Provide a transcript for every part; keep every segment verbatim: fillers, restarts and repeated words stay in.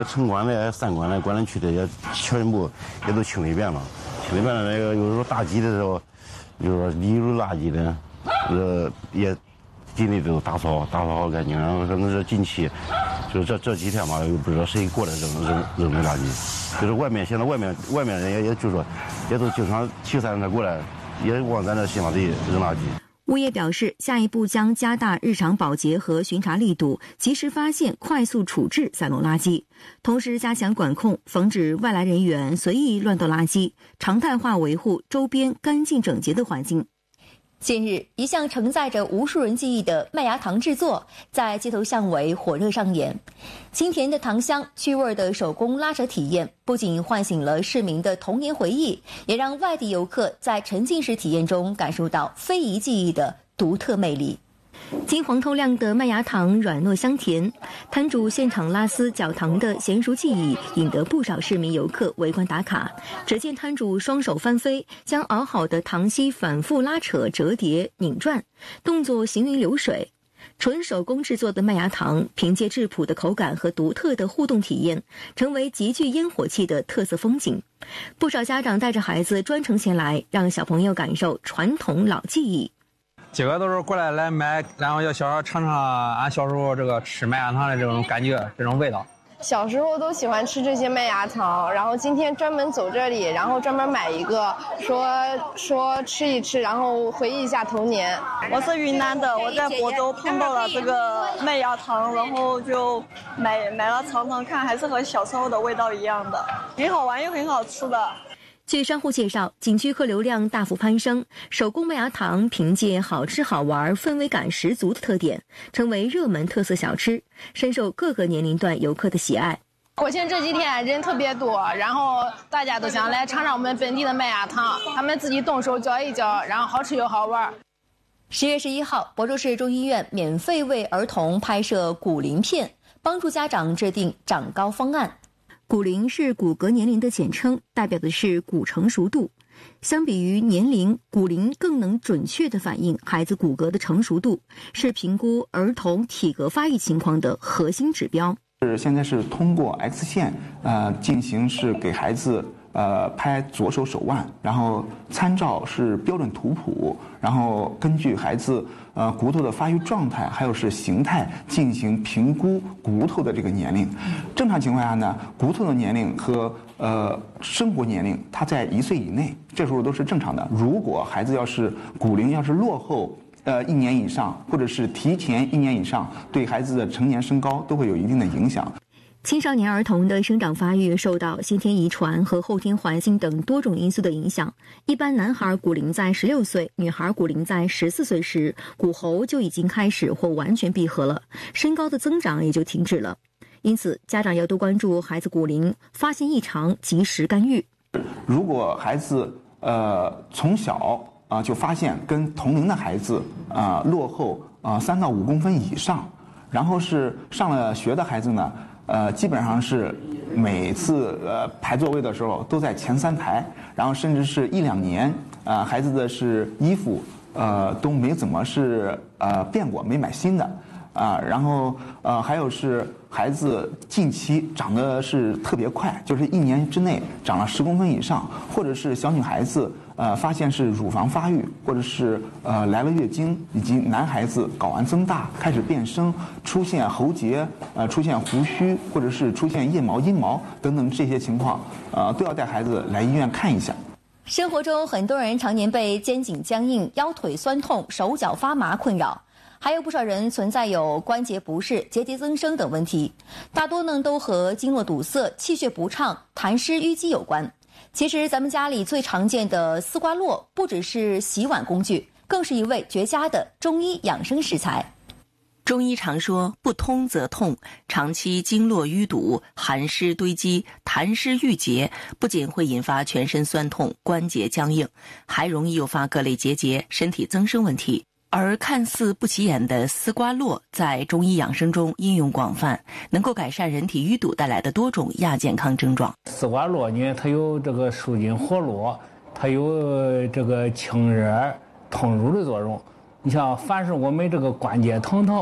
城管的、三管的、管理区的也全部也都清理遍了。清理遍了那个有时候大集的时候，就是说遗留垃圾的，呃也尽力都打扫打扫好干净。然后可能是近期，就是这这几天嘛，又不知道谁过来扔扔扔的垃圾。就是外面现在外面外面人也也就是说，也都经常骑三轮车过来，也往咱这新发地扔垃圾。 物业表示，下一步将加大日常保洁和巡查力度，及时发现、快速处置散落垃圾，同时加强管控，防止外来人员随意乱倒垃圾，常态化维护周边干净整洁的环境。近日，一项承载着无数人记忆的麦芽糖制作在街头巷尾火热上演。清甜的糖香、趣味的手工拉扯体验，不仅唤醒了市民的童年回忆，也让外地游客在沉浸式体验中感受到非遗技艺的独特魅力。金黄透亮的麦芽糖软糯香甜，摊主现场拉丝搅糖的娴熟技艺引得不少市民游客围观打卡。只见摊主双手翻飞，将熬好的糖稀反复拉扯、折叠、拧转，动作行云流水。纯手工制作的麦芽糖，凭借质朴的口感和独特的互动体验，成为极具烟火气的特色风景。不少家长带着孩子专程前来，让小朋友感受传统老技艺。 几个都是过来来买，然后要小孩尝尝俺小时候这个吃麦芽糖的这种感觉，这种味道。 小时候都喜欢吃这些麦芽糖，然后今天专门走这里，然后专门买一个，说说吃一吃，然后回忆一下童年。 我是云南的，我在亳州碰到了这个麦芽糖，然后就买买了尝尝看，还是和小时候的味道一样的，很好玩又很好吃的。 据商户介绍，景区客流量大幅攀升，手工麦芽糖凭借好吃好玩、氛围感十足的特点，成为热门特色小吃，深受各个年龄段游客的喜爱。 国庆这几天人特别多，然后大家都想来尝尝我们本地的麦芽糖，他们自己动手搅一搅，然后好吃又好玩。 十月十一号，亳州市中医院免费为儿童拍摄骨龄片，帮助家长制定长高方案。骨龄是骨骼年龄的简称，代表的是骨成熟度。相比于年龄，骨龄更能准确地反映孩子骨骼的成熟度，是评估儿童体格发育情况的核心指标。 是现在是通过 X 线呃进行是给孩子呃拍左手手腕，然后参照是标准图谱，然后根据孩子呃骨头的发育状态还有是形态进行评估骨头的这个年龄。正常情况下呢，骨头的年龄和呃生活年龄它在一岁以内，这时候都是正常的。如果孩子要是骨龄要是落后呃一年以上，或者是提前一年以上，对孩子的成年身高都会有一定的影响。 青少年儿童的生长发育受到先天遗传和后天环境等多种因素的影响。一般男孩骨龄在十六岁，女孩骨龄在十四岁时，骨骺就已经开始或完全闭合了，身高的增长也就停止了。因此，家长要多关注孩子骨龄，发现异常及时干预。 如果孩子呃从小啊、呃、就发现跟同龄的孩子啊、呃、落后啊三、呃、到五公分以上，然后是上了学的孩子呢。呃，基本上是每次呃排座位的时候都在前三排，然后甚至是一两年啊、呃，孩子的是衣服呃都没怎么是呃变过，没买新的啊、呃，然后呃还有是孩子近期长得是特别快，就是一年之内长了十公分以上，或者是小女孩子呃发现是乳房发育，或者是呃来了月经，以及男孩子睾丸增大开始变声，出现喉结，呃出现胡须，或者是出现腋毛、阴毛等等这些情况，呃都要带孩子来医院看一下。 生活中很多人常年被肩颈僵硬、腰腿酸痛、手脚发麻困扰，还有不少人存在有关节不适、结节增生等问题，大多呢都和经络堵塞、气血不畅、痰湿淤积有关。其实咱们家里最常见的丝瓜络不只是洗碗工具，更是一味绝佳的中医养生食材。 中医常说不通则痛，长期经络淤堵、寒湿堆积、痰湿郁结，不仅会引发全身酸痛、关节僵硬，还容易诱发各类结节、身体增生问题。而看似不起眼的丝瓜络在中医养生中应用广泛，能够改善人体淤堵带来的多种亚健康症状。 丝瓜络呢，它有这个舒筋活络，它有这个清热通乳的作用。你像凡是我们这个关节疼痛，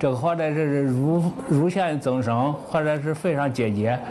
这个或者是乳乳腺增生，或者是肺上结节。